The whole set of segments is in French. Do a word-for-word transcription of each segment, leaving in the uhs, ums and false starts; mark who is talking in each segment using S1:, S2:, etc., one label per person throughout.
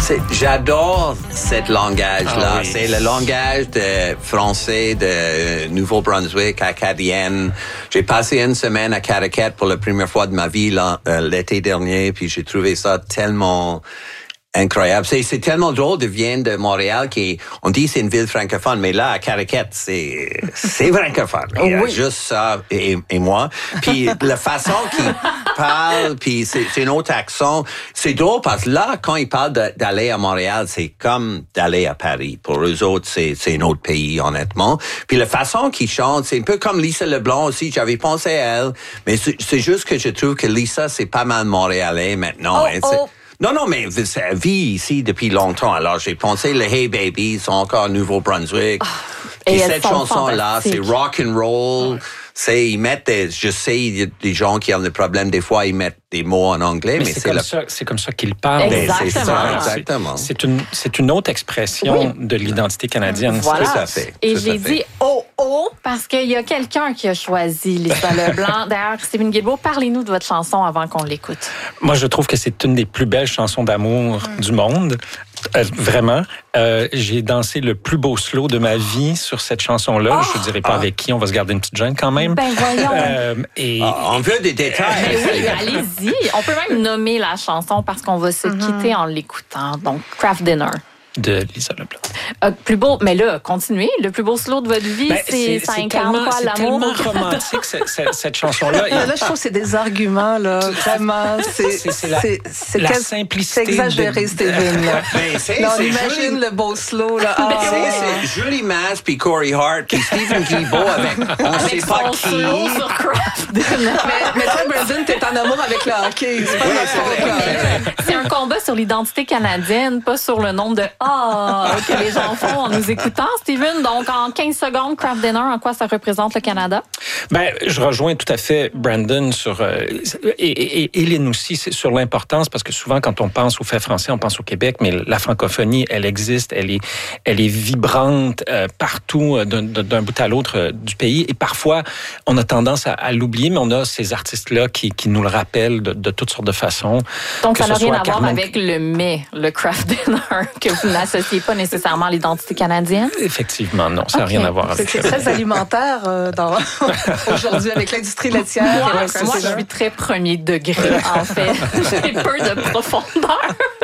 S1: C'est, j'adore ce langage-là.
S2: Ah oui.
S1: C'est le langage de français de Nouveau-Brunswick, acadienne. J'ai passé une semaine à Caraquette pour la première fois de ma vie là, euh, l'été dernier, puis j'ai trouvé ça tellement incroyable. C'est, c'est tellement drôle de venir de Montréal qui, on dit c'est une ville francophone, mais là, à Caraquette, c'est, c'est francophone. Il y a
S3: Oui.
S1: juste ça et, et moi. Puis la façon qu'il parle, puis c'est, c'est un autre accent. C'est drôle parce que là, quand ils parlent de, d'aller à Montréal, c'est comme d'aller à Paris. Pour eux autres, c'est, c'est un autre pays, honnêtement. Puis la façon qu'ils chantent, c'est un peu comme Lisa Leblanc aussi. J'avais pensé à elle, mais c'est, c'est juste que je trouve que Lisa, c'est pas mal montréalais maintenant.
S3: Oh,
S1: hein. C'est-
S3: oh.
S1: Non, non, mais elle vit ici depuis longtemps. Alors, j'ai pensé, les Hey Babies sont encore à Nouveau-Brunswick.
S3: et
S1: Et
S3: elles
S1: cette
S3: sont
S1: chanson-là, c'est
S3: fantastiques.
S1: rock and roll. C'est, ils mettent des, je sais, il y a des gens qui ont des problèmes, des fois, ils mettent des mots en anglais, mais,
S2: Mais c'est,
S1: c'est
S2: comme
S1: la...
S2: ça, c'est comme ça qu'ils parlent.
S1: Ben, c'est ça,
S3: Exactement.
S1: exactement.
S2: C'est, c'est une, c'est une autre expression
S3: Oui.
S2: de l'identité canadienne.
S3: Voilà.
S1: Tout à fait.
S3: Et
S1: tout
S3: j'ai
S1: à fait.
S3: dit oh oh parce qu'il y a quelqu'un qui a choisi Lisa Leblanc. D'ailleurs, Steven Guilbeault, parlez-nous de votre chanson avant qu'on l'écoute.
S2: Moi, je trouve que c'est une des plus belles chansons d'amour
S3: Mm.
S2: du monde. Euh, vraiment. Euh, j'ai dansé le plus beau slow de ma vie sur cette chanson-là. Je ne dirai pas avec qui, on va se garder une petite gêne quand même.
S3: Ben voyons.
S2: Euh, et,
S1: Ah, on veut des détails.
S3: Ben oui, allez-y. On peut même nommer la chanson parce qu'on va se quitter en l'écoutant. Donc, Craft Dinner.
S2: de Lisa Leblanc.
S3: Euh, plus beau, mais là, continuez. Le plus beau slow de votre vie,
S2: Ben,
S3: c'est, ça incarne
S2: tellement,
S3: quoi,
S2: c'est
S3: l'amour?
S2: tellement romantique, cette, cette, cette chanson-là.
S4: Là, là, je trouve que c'est des arguments, là, vraiment. C'est,
S2: C'est- c'est la-
S4: c'est, c'est
S2: la
S4: quel-
S2: simplicité
S4: C'est exagéré,
S2: de-
S4: Steven, là.
S1: Ben, c'est,
S4: Là, on
S1: c'est
S4: imagine
S1: joli.
S4: le beau slow, là. Ah,
S1: C'est,
S4: ouais.
S1: c'est Julie Masse puis Corey Hart puis Stephen Guilbeault avec on
S3: Avec
S1: sait pas
S3: son
S1: qui.
S3: slow sur Craft Dinner.
S4: Mais, mais toi, Brandon, t'es en amour avec le hockey. C'est pas
S1: Oui,
S4: mal
S1: c'est
S4: avec
S1: vrai.
S4: le hockey.
S3: C'est un combat sur l'identité canadienne, pas sur le nombre de « ah » que les gens font en nous écoutant. Steven, donc en quinze secondes, Craft Dinner, en quoi ça représente le Canada?
S2: Ben, je rejoins tout à fait Brandon sur euh, et, et, et Lynn aussi c'est sur l'importance parce que souvent quand on pense aux faits français, on pense au Québec, mais la francophonie, elle existe, elle est, elle est vibrante euh, partout d'un, d'un bout à l'autre euh, du pays. Et parfois, on a tendance à, à l'oublier, mais on a ces artistes-là qui, qui nous le rappellent de, de toutes sortes de façons.
S3: Donc,
S2: Que
S3: ça n'a
S2: ce
S3: rien
S2: soit
S3: à voir
S2: Carmen-
S3: avec le mets, le Craft Dinner, que vous n'associez pas nécessairement à l'identité canadienne?
S2: Effectivement, non, ça n'a
S3: Ok.
S2: rien à voir avec
S4: C'est
S2: ça.
S4: très alimentaire euh, dans, aujourd'hui avec l'industrie laitière.
S3: Moi,
S4: et le Craft
S3: moi, je
S4: Dinner.
S3: suis très premier degré, en fait. J'ai peu de profondeur.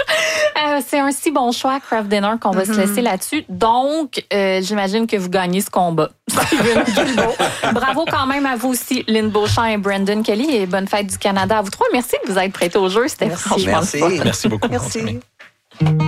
S3: Euh, c'est un si bon choix, Craft Dinner, qu'on va se laisser là-dessus. Donc, euh, j'imagine que vous gagnez ce combat. Steven Guilbeault. Bravo quand même à vous aussi, Lynn Beauchamp et Brandon Kelly. Et bonne fête du Canada à vous trois. Merci de vous être prêtés au jeu. C'était
S4: Merci.
S3: franchement
S1: Merci.
S3: le fun.
S2: Merci beaucoup.
S4: Merci.
S2: Anthony.